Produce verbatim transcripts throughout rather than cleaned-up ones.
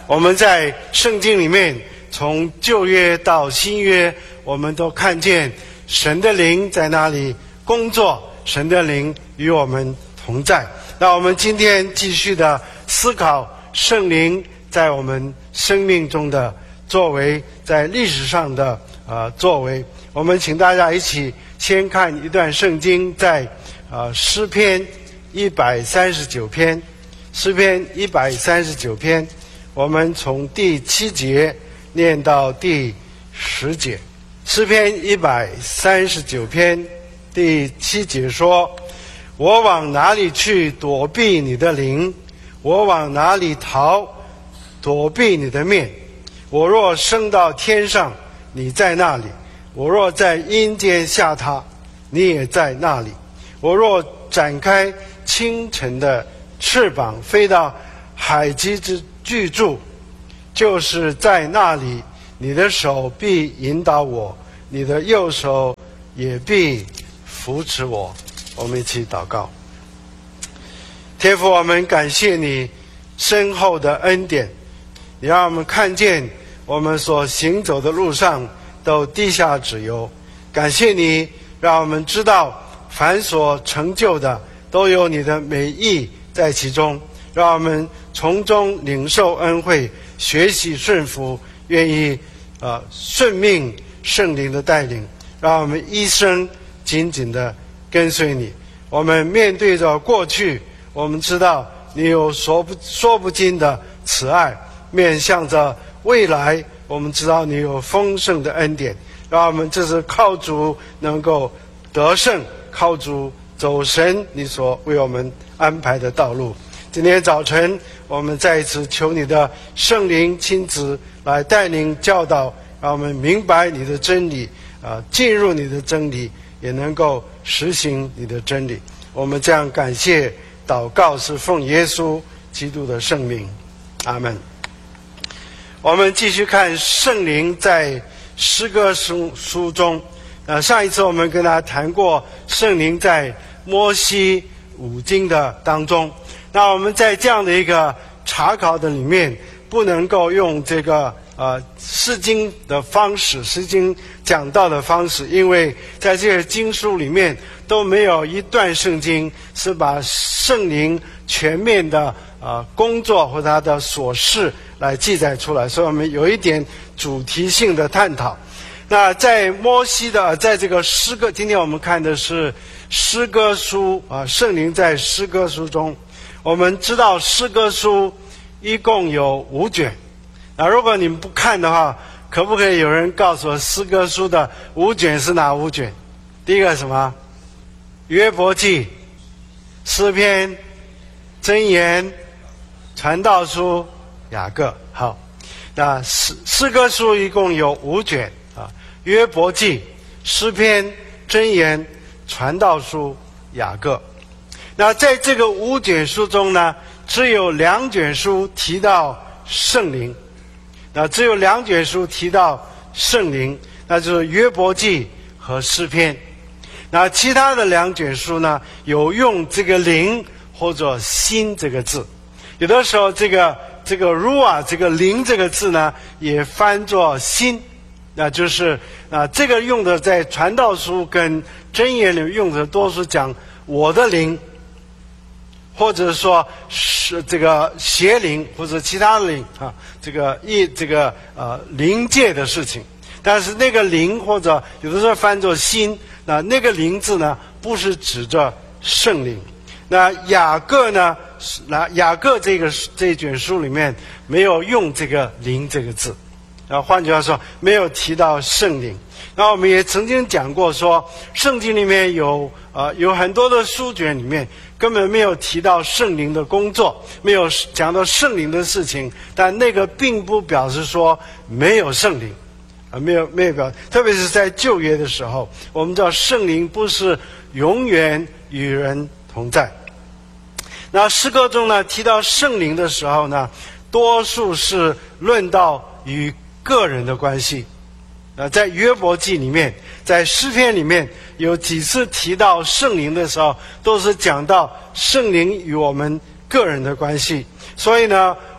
我们在圣经里面，从旧约到新约，我们都看见神的灵在那里工作，神的灵与我们同在。那我们今天继续的思考圣灵在我们生命中的作为，在历史上的呃作为。我们请大家一起先看一段圣经，在呃诗篇一百三十九篇，诗篇一百三十九篇，我们从第七节念到第十节。诗篇一百三十九篇第七节说：我往哪里去躲避你的灵？我往哪里逃躲避你的面？我若升到天上，你在那里；我若在阴间下榻，你也在那里；我若展开清晨的翅膀，飞到海极之居住，就是在那里，你的手必引导我，你的右手也必扶持我。我们一起祷告。天父，我们感谢你深厚的恩典，你让我们看见我们所行走的路上都滴下脂油。感谢你让我们知道凡所成就的都有你的美意在其中，让我们从中领受恩惠，学习顺服，愿意呃顺命圣灵的带领，让我们一生紧紧的跟随你。我们面对着过去，我们知道你有说不说不尽的慈爱，面向着未来，我们知道你有丰盛的恩典，让我们这是靠主能够得胜，靠主走神你所为我们安排的道路。今天早晨我们再一次求你的圣灵亲自来带领教导，让我们明白你的真理，啊、呃，进入你的真理，也能够实行你的真理。我们这样感谢祷告，是奉耶稣基督的圣名，阿们。我们继续看圣灵在诗歌书书中。呃，上一次我们跟大家谈过圣灵在摩西五经的当中。那我们在这样的一个查考的里面，不能够用这个呃释经的方式，释经讲道的方式，因为在这些经书里面都没有一段圣经是把圣灵全面的呃工作或他的琐事来记载出来，所以我们有一点主题性的探讨。那在摩西的在这个诗歌，今天我们看的是诗歌书啊，圣灵在诗歌书中。我们知道诗歌书一共有五卷，那如果你们不看的话，可不可以有人告诉我诗歌书的五卷是哪五卷？第一个什么？约伯记、诗篇、箴言、传道书、雅各。好，那诗诗歌书一共有五卷啊，约伯记、诗篇、箴言、传道书、雅各。那在这个五卷书中呢，只有两卷书提到圣灵，那只有两卷书提到圣灵，那就是约伯记和诗篇。那其他的两卷书呢，有用这个灵或者心这个字，有的时候这个这个 ruah 这个灵这个字呢，也翻作心，那就是啊这个用的在传道书跟箴言里用的多数讲我的灵，或者说是这个邪灵或者其他的灵啊，这个一这个呃灵界的事情。但是那个灵或者有的时候翻作心，那那个灵字呢，不是指着圣灵。那雅各呢，那雅各这个这一卷书里面没有用这个灵这个字，啊，换句话说，没有提到圣灵。那我们也曾经讲过说，圣经里面有呃有很多的书卷里面根本没有提到圣灵的工作，没有讲到圣灵的事情，但那个并不表示说没有圣灵啊，没有没有表，特别是在旧约的时候，我们知道圣灵不是永远与人同在。那诗歌中呢提到圣灵的时候呢，多数是论到与个人的关系。呃，在约伯记里面，在诗篇里面有几次提到圣灵的时候，都是讲到圣灵与我们个人的关系。所以呢，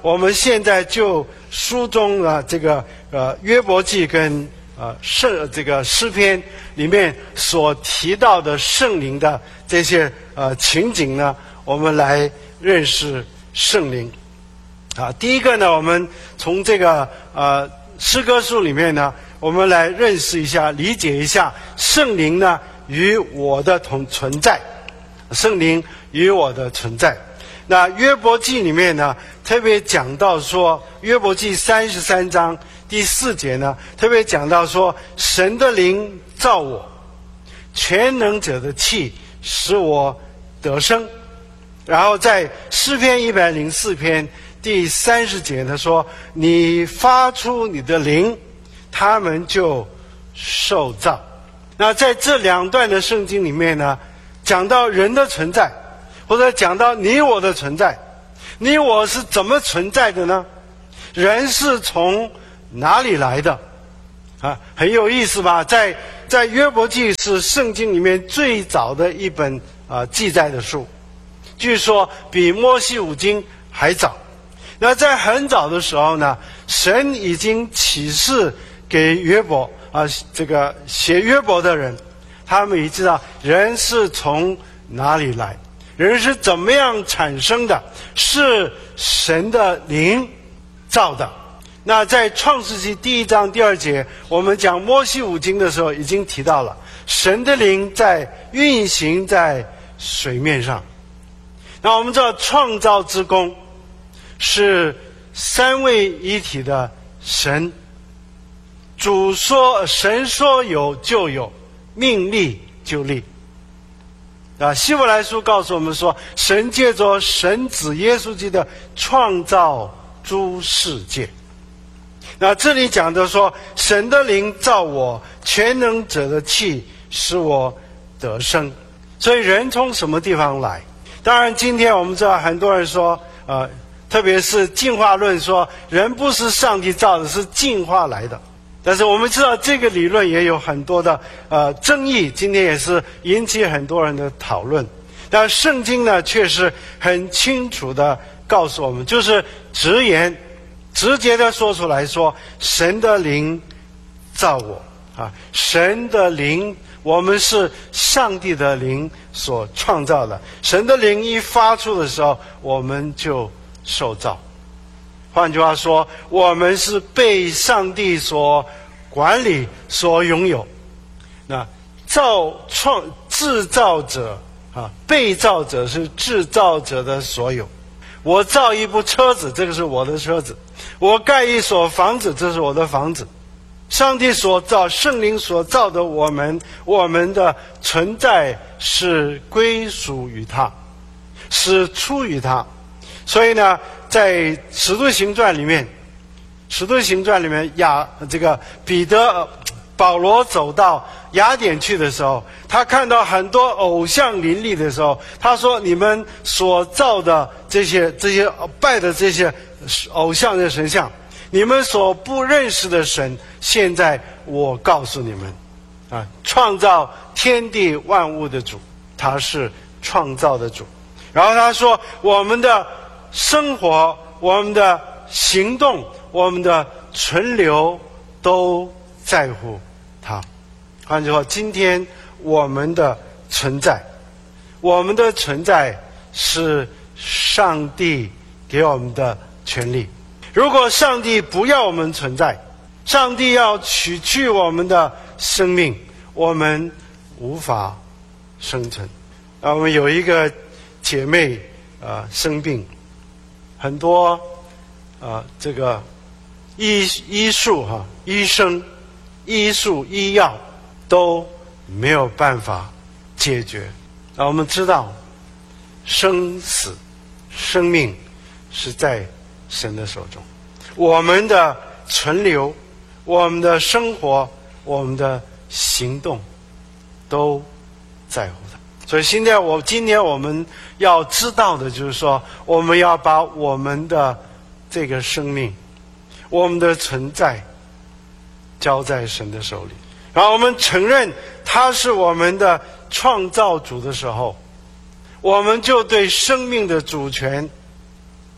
我们现在就书中啊这个呃约伯记跟呃圣这个诗篇里面所提到的圣灵的这些呃情景呢，我们来认识圣灵。啊，第一个呢，我们从这个呃诗歌书里面呢，我们来认识一下、理解一下圣灵呢与我的同存在，圣灵与我的存在。那约伯记里面呢，特别讲到说，约伯记三十三章第四节呢，特别讲到说，神的灵造我，全能者的气使我得生。然后在诗篇一百零四篇第三十节他说，你发出你的灵，他们就受造。那在这两段的圣经里面呢，讲到人的存在，或者讲到你我的存在。你我是怎么存在的呢？人是从哪里来的啊？很有意思吧。在在约伯记是圣经里面最早的一本啊记载的书，据说比摩西五经还早。那在很早的时候呢，神已经启示给约伯啊，这个写约伯的人，他们也知道人是从哪里来，人是怎么样产生的，是神的灵造的。那在创世纪第一章第二节，我们讲摩西五经的时候已经提到了，神的灵在运行在水面上。那我们知道创造之功是三位一体的神，主说神说有就有，命立就立。啊，希伯来书告诉我们说，神借着神子耶稣基督创造诸世界。那这里讲的说，神的灵造我，全能者的气使我得生。所以人从什么地方来？当然今天我们知道很多人说呃特别是进化论说人不是上帝造的，是进化来的。但是我们知道这个理论也有很多的呃争议，今天也是引起很多人的讨论。但圣经呢却是很清楚的告诉我们，就是直言直接的说出来说，神的灵造我啊，神的灵，我们是上帝的灵所创造的，神的灵一发出的时候，我们就受造。换句话说，我们是被上帝所管理、所拥有。那造创制造者啊，被造者是制造者的所有。我造一部车子，这个是我的车子；我盖一所房子，这是我的房子。上帝所造，圣灵所造的我们，我们的存在是归属于他，是出于他。所以呢，在使徒行传里面，使徒行传里面亚这个彼得保罗走到雅典去的时候，他看到很多偶像林立的时候，他说，你们所造的这些这些拜的这些偶像的神像，你们所不认识的神，现在我告诉你们啊，创造天地万物的主，他是创造的主。然后他说，我们的生活，我们的行动，我们的存留都在乎他。换句话说，今天我们的存在，我们的存在是上帝给我们的权利。如果上帝不要我们存在，上帝要取去我们的生命，我们无法生存。啊，我们有一个姐妹啊、呃、生病，很多啊、呃、这个医医术哈、啊、医生、医术、医药都没有办法解决。啊，我们知道生死、生命是在神的手中，我们的存留，我们的生活，我们的行动都在乎他。所以现在我今天我们要知道的就是说，我们要把我们的这个生命，我们的存在交在神的手里，然后我们承认他是我们的创造主的时候，我们就对生命的主权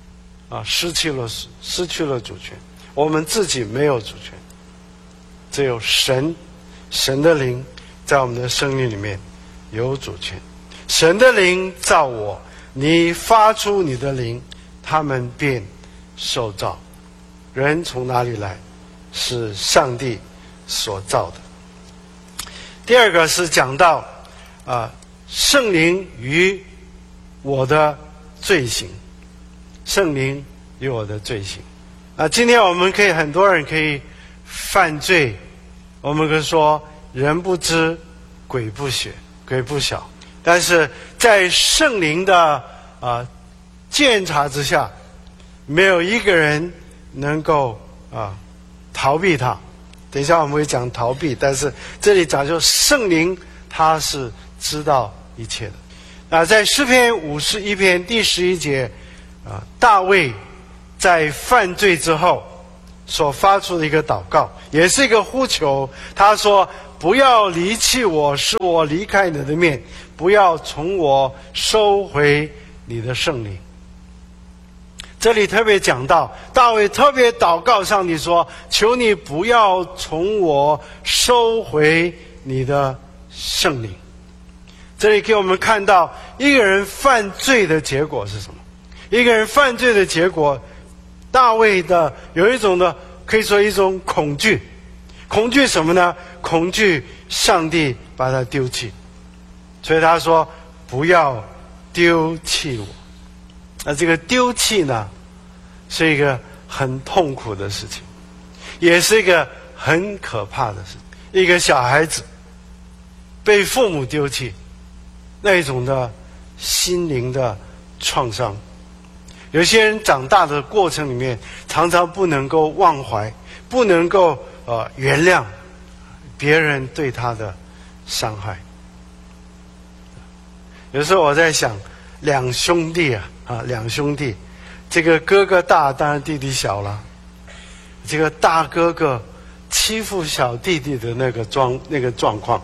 啊，失去了失去了主权，我们自己没有主权，只有神，神的灵在我们的生命里面有主权。神的灵造我，你发出你的灵，他们便受造。人从哪里来？是上帝所造的。第二个是讲到啊，圣灵与我的罪行，圣灵与我的罪行。啊，今天我们可以很多人可以犯罪，我们可以说人不知鬼不觉，鬼不晓。但是在圣灵的啊鉴察之下，没有一个人能够啊逃避它。等一下我们会讲逃避，但是这里讲究圣灵他是知道一切的。啊，在诗篇五十一篇第十一节，啊，大卫在犯罪之后所发出的一个祷告，也是一个呼求。他说：“不要离弃我，使我离开你的面；不要从我收回你的圣灵。”这里特别讲到，大卫特别祷告上帝说：“求你不要从我收回你的圣灵。”这里给我们看到一个人犯罪的结果是什么？一个人犯罪的结果，大卫的有一种的可以说一种恐惧，恐惧什么呢？恐惧上帝把他丢弃，所以他说不要丢弃我。那这个丢弃呢，是一个很痛苦的事情，也是一个很可怕的事情。一个小孩子被父母丢弃，那种的心灵的创伤，有些人长大的过程里面，常常不能够忘怀，不能够呃原谅别人对他的伤害。有时候我在想，两兄弟啊啊，两兄弟，这个哥哥大，当然弟弟小了。这个大哥哥欺负小弟弟的那个状那个状况。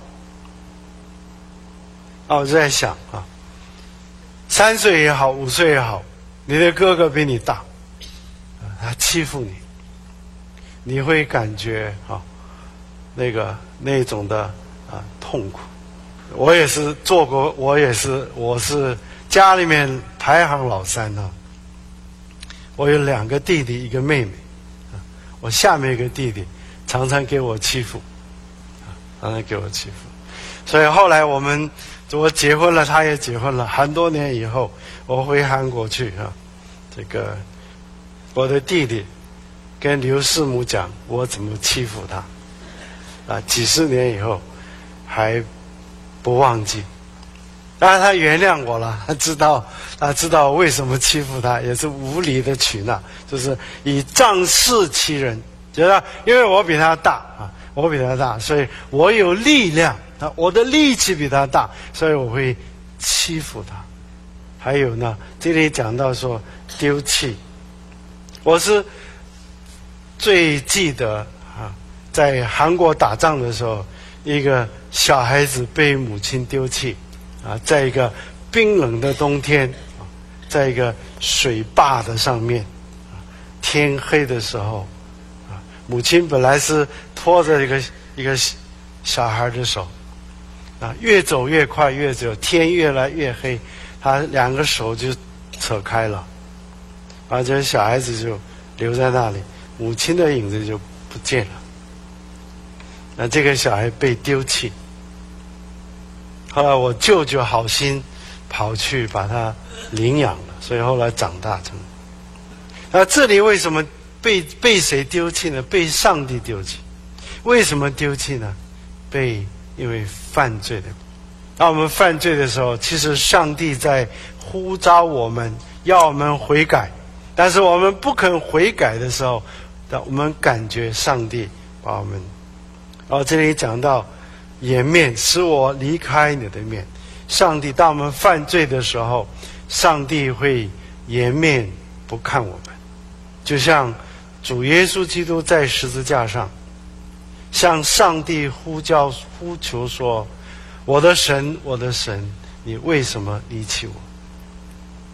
啊，我就在想啊，三岁也好，五岁也好，你的哥哥比你大，他欺负你，你会感觉啊，那个那种的啊痛苦。我也是做过，我也是，我是家里面排行老三啊。我有两个弟弟，一个妹妹，啊，我下面一个弟弟常常给我欺负，啊，常常给我欺负，所以后来我们。我结婚了，他也结婚了。很多年以后，我回韩国去啊，这个我的弟弟跟刘师母讲我怎么欺负他，啊，几十年以后还不忘记。当然他原谅我了，他知道他知道为什么欺负他，也是无理的取闹，就是以仗势欺人。觉得因为我比他大啊，我比他大，所以我有力量。我的力气比他大，所以我会欺负他。还有呢，这里讲到说丢弃，我是最记得啊，在韩国打仗的时候，一个小孩子被母亲丢弃啊，在一个冰冷的冬天，在一个水坝的上面，天黑的时候，啊，母亲本来是拖着一个一个小孩的手。啊，越走越快，越走天越来越黑，他两个手就扯开了，而且小孩子就留在那里，母亲的影子就不见了。那这个小孩被丢弃，后来我舅舅好心跑去把他领养了，所以后来长大成。那这里为什么被被谁丢弃呢？被上帝丢弃。为什么丢弃呢？被因为犯罪的，当我们犯罪的时候，其实上帝在呼召我们，要我们悔改。但是我们不肯悔改的时候，我们感觉上帝把我们，然后这里讲到颜面，使我离开你的面。上帝当我们犯罪的时候，上帝会颜面不看我们，就像主耶稣基督在十字架上向上帝呼叫呼求说：“我的神，我的神，你为什么离弃我？”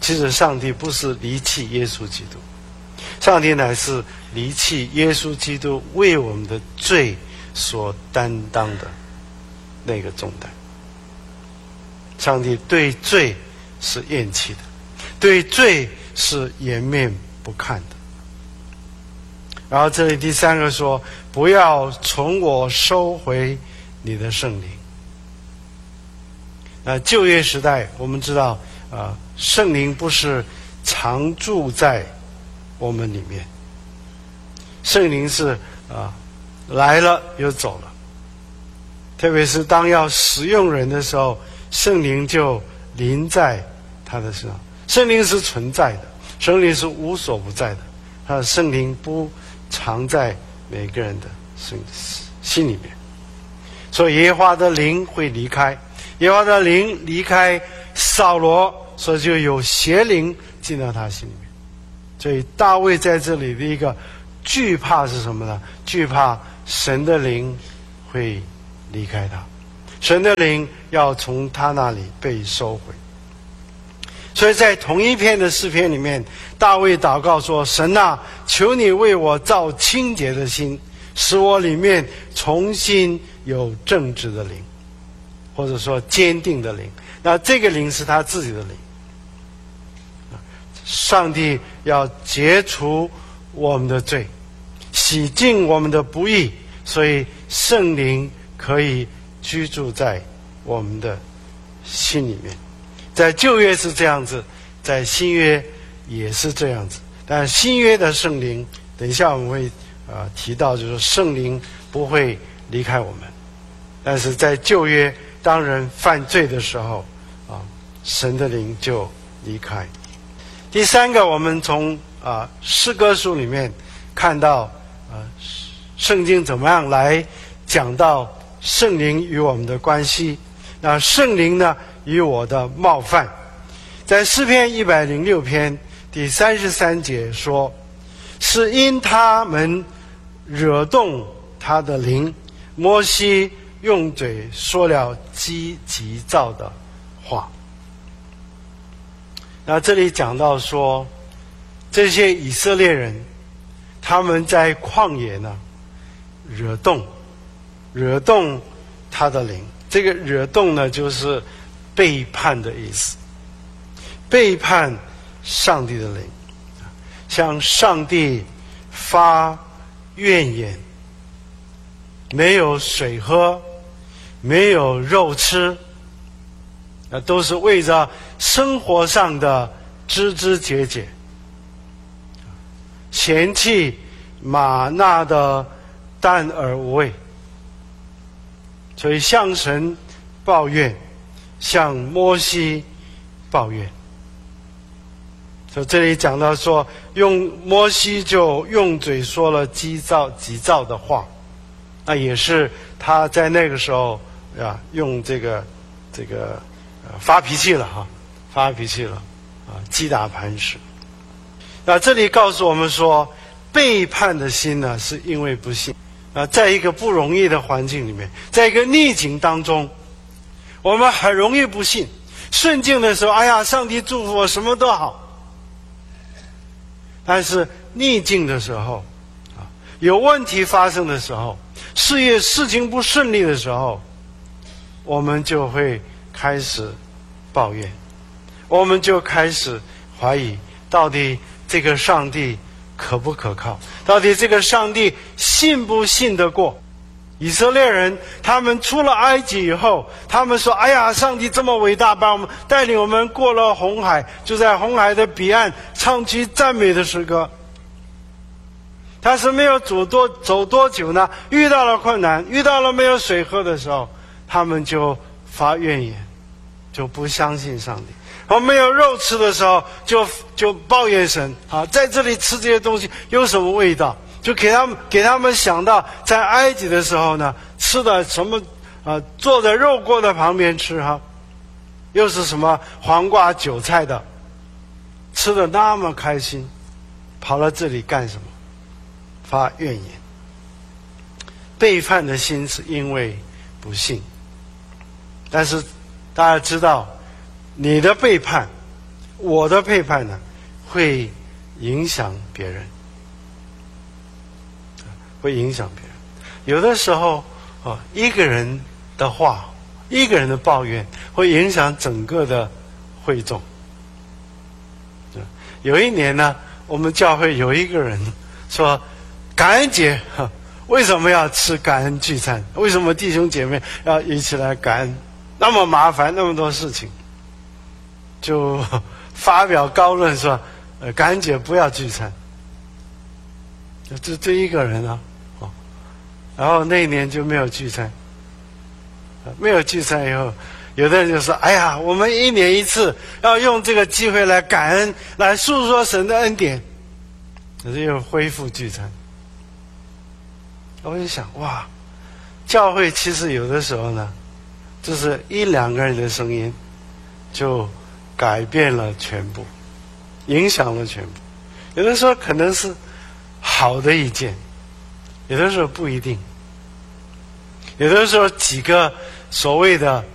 其实上帝不是离弃耶稣基督，上帝乃是离弃耶稣基督为我们的罪所担当的那个重担。上帝对罪是厌弃的，对罪是颜面不看的。然后这里第三个说，不要从我收回你的圣灵。那旧约时代我们知道啊、呃，圣灵不是常住在我们里面，圣灵是啊、呃、来了又走了，特别是当要使用人的时候，圣灵就临在他的身上。圣灵是存在的，圣灵是无所不在的，他的圣灵不常在每个人的心心里面，所以耶和华的灵会离开，耶和华的灵离开扫罗，所以就有邪灵进到他心里面。所以大卫在这里的一个惧怕是什么呢？惧怕神的灵会离开他，神的灵要从他那里被收回。所以在同一篇的诗篇里面，大卫祷告说，神啊，求你为我造清洁的心，使我里面重新有正直的灵，或者说坚定的灵。那这个灵是他自己的灵，上帝要解除我们的罪，洗净我们的不义，所以圣灵可以居住在我们的心里面。在旧约是这样子，在新约也是这样子。但新约的圣灵，等一下我们会呃提到，就是圣灵不会离开我们。但是在旧约，当人犯罪的时候啊，神的灵就离开。第三个，我们从啊诗歌书里面看到啊圣经怎么样来讲到圣灵与我们的关系。那圣灵呢与我的冒犯，在诗篇一百零六篇第三十三节说，是因他们惹动他的灵，摩西用嘴说了极急躁的话。那这里讲到说，这些以色列人他们在旷野呢惹动惹动他的灵，这个惹动呢就是背叛的意思，背叛上帝的灵，向上帝发怨言，没有水喝，没有肉吃，那都是为着生活上的枝枝节节，嫌弃玛纳的淡而无味，所以向神抱怨，向摩西抱怨。所以这里讲到说，用摩西就用嘴说了急躁急躁的话，那也是他在那个时候啊，用这个这个、呃、发脾气了哈，发脾气了啊，击打磐石。那这里告诉我们说，背叛的心呢，是因为不信啊，在一个不容易的环境里面，在一个逆境当中，我们很容易不信。顺境的时候，哎呀，上帝祝福我，什么都好。但是逆境的时候啊，有问题发生的时候，事业事情不顺利的时候，我们就会开始抱怨，我们就开始怀疑，到底这个上帝可不可靠？到底这个上帝信不信得过？以色列人他们出了埃及以后，他们说，哎呀，上帝这么伟大，把我们带领我们过了红海，就在红海的彼岸唱起赞美的诗歌。但是没有走多走多久呢，遇到了困难，遇到了没有水喝的时候，他们就发怨言，就不相信上帝。然后没有肉吃的时候，就就抱怨神啊，在这里吃这些东西有什么味道？就给他们给他们想到，在埃及的时候呢，吃的什么啊，坐在肉锅的旁边吃哈，又是什么黄瓜韭菜的，吃的那么开心，跑到这里干什么？发怨言。背叛的心是因为不信，但是大家知道，你的背叛我的背叛呢，会影响别人，会影响别人。有的时候啊，一个人的话，一个人的抱怨，会影响整个的会众。有一年呢，我们教会有一个人说，感恩节为什么要吃感恩聚餐？为什么弟兄姐妹要一起来感恩？那么麻烦，那么多事情，就发表高论说，呃，感恩节不要聚餐。就这一个人啊，哦，然后那一年就没有聚餐，没有聚餐以后，有的人就说：“哎呀，我们一年一次，要用这个机会来感恩，来诉说神的恩典。”可是又恢复聚餐。我就想，哇，教会其实有的时候呢，就是一两个人的声音，就改变了全部，影响了全部。有的时候可能是好的意见，有的时候不一定，有的时候几个所谓的